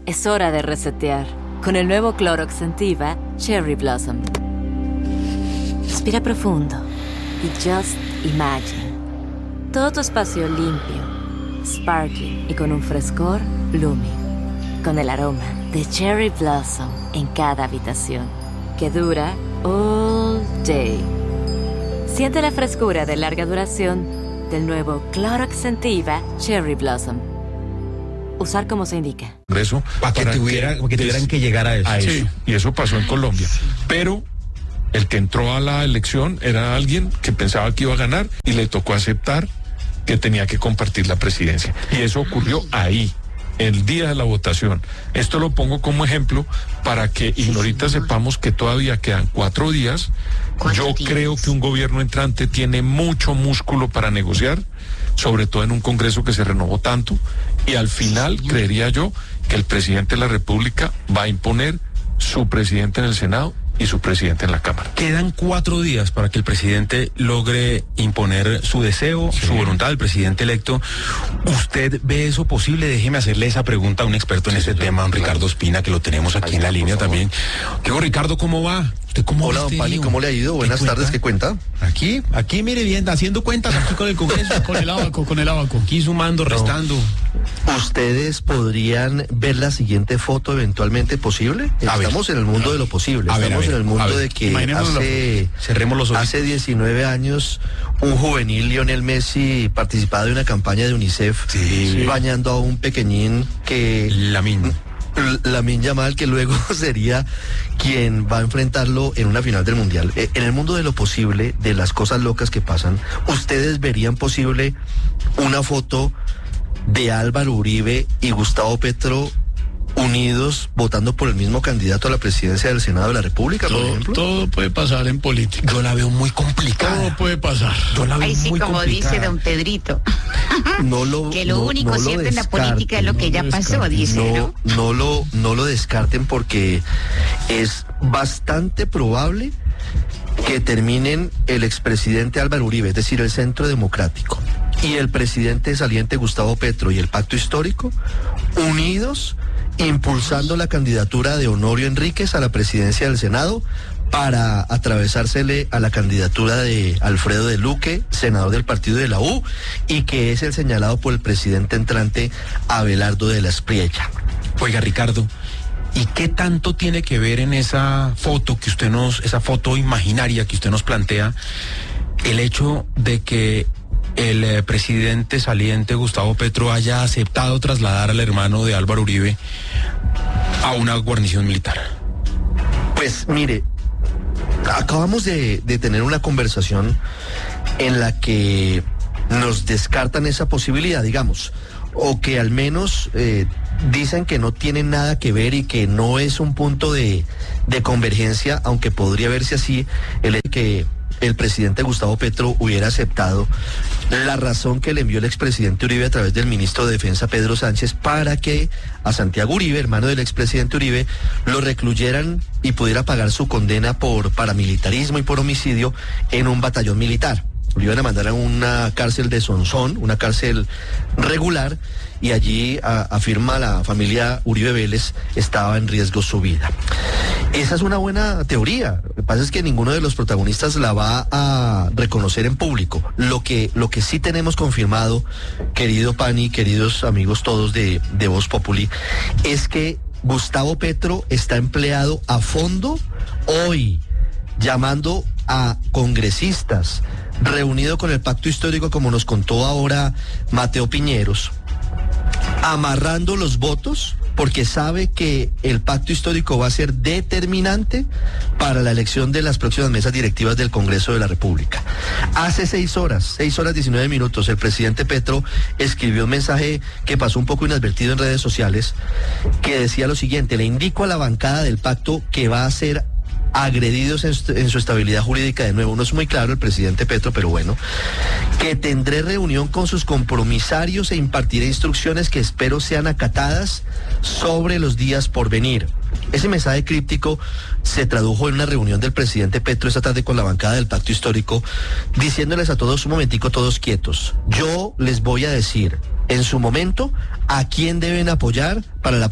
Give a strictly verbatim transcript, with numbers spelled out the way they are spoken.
Es hora de resetear con el nuevo Clorox Scentiva Cherry Blossom. Respira profundo y just imagine. Todo tu espacio limpio, sparkling y con un frescor blooming. Con el aroma de Cherry Blossom en cada habitación, que dura all day. Siente la frescura de larga duración del nuevo Clorox Scentiva Cherry Blossom. Usar como se indica. Eso, para que, tuviera, que, que tuvieran que llegar a eso. A eso. Sí, y eso pasó en Colombia. Pero el que entró a la elección era alguien que pensaba que iba a ganar y le tocó aceptar que tenía que compartir la presidencia. Y eso ocurrió ahí, el día de la votación. Esto lo pongo como ejemplo para que ignorita sepamos que todavía quedan cuatro días. Yo creo que un gobierno entrante tiene mucho músculo para negociar, sobre todo en un Congreso que se renovó tanto, y al final creería yo que el presidente de la República va a imponer su presidente en el Senado y su presidente en la Cámara. Quedan cuatro días para que el presidente logre imponer su deseo, sí. su voluntad, el presidente electo. ¿Usted ve eso posible? Déjeme hacerle esa pregunta a un experto en sí, este tema, don Ricardo Espina, que lo tenemos aquí Ay, en la línea también. Digo, Ricardo, ¿cómo va? ¿Usted cómo Hola, don Pani, ¿cómo le ha ido? Buenas tardes, ¿qué cuenta? Aquí, aquí, mire bien, haciendo cuentas aquí con el Congreso, con el abaco, con el abaco. Aquí sumando, no. restando. ¿Ustedes podrían ver la siguiente foto eventualmente posible? A Estamos ver. en el mundo de lo posible. A Estamos ver, en el mundo de que hace, cerremos los ojos. hace diecinueve años un juvenil, Lionel Messi, participaba de una campaña de UNICEF sí. bañando a un pequeñín que... Lamine. Lamine Yamal, que luego sería quien va a enfrentarlo en una final del Mundial. Eh, en el mundo de lo posible, de las cosas locas que pasan, ¿ustedes verían posible una foto de Álvaro Uribe y Gustavo Petro unidos votando por el mismo candidato a la presidencia del Senado de la República, todo, por ejemplo? Todo puede pasar en política. Yo la veo muy complicada. Todo puede pasar. Yo la veo Ahí sí, muy como complicada. dice don Pedrito. No lo, que lo no, único no cierto lo en la política es lo que ya pasó, dice, no, ¿no? No lo, no lo descarten porque es bastante probable que terminen el expresidente Álvaro Uribe, es decir, el Centro Democrático, y el presidente saliente Gustavo Petro y el Pacto Histórico, unidos, impulsando la candidatura de Honorio Enríquez a la presidencia del Senado para atravesársele a la candidatura de Alfredo de Luque, senador del partido de la U, y que es el señalado por el presidente entrante Abelardo de la Espriella. Oiga, Ricardo, ¿y qué tanto tiene que ver en esa foto que usted nos, esa foto imaginaria que usted nos plantea, el hecho de que el eh, presidente saliente Gustavo Petro haya aceptado trasladar al hermano de Álvaro Uribe a una guarnición militar? Pues mire, acabamos de, de tener una conversación en la que nos descartan esa posibilidad, digamos, o que al menos eh, dicen que no tienen nada que ver y que no es un punto de, de convergencia, aunque podría verse así, el hecho de que el presidente Gustavo Petro hubiera aceptado la razón que le envió el expresidente Uribe a través del ministro de Defensa Pedro Sánchez para que a Santiago Uribe, hermano del expresidente Uribe, lo recluyeran y pudiera pagar su condena por paramilitarismo y por homicidio en un batallón militar. Lo iban a mandar a una cárcel de Sonsón, una cárcel regular, y allí, a, afirma la familia Uribe Vélez, estaba en riesgo su vida. Esa es una buena teoría. Lo que pasa es que ninguno de los protagonistas la va a reconocer en público. Lo que, lo que sí tenemos confirmado, querido Pani, queridos amigos todos de, de Voz Populi, es que Gustavo Petro está empleado a fondo hoy, llamando a congresistas, reunido con el Pacto Histórico, como nos contó ahora Mateo Piñeros, amarrando los votos, porque sabe que el Pacto Histórico va a ser determinante para la elección de las próximas mesas directivas del Congreso de la República. Hace seis horas, seis horas diecinueve minutos, el presidente Petro escribió un mensaje que pasó un poco inadvertido en redes sociales, que decía lo siguiente: le indico a la bancada del pacto que va a ser agredidos en su, en su estabilidad jurídica. De nuevo, no es muy claro el presidente Petro, pero bueno, que tendré reunión con sus compromisarios e impartiré instrucciones que espero sean acatadas sobre los días por venir. Ese mensaje críptico se tradujo en una reunión del presidente Petro esta tarde con la bancada del Pacto Histórico, diciéndoles a todos, un momentico, todos quietos, yo les voy a decir en su momento a quién deben apoyar para la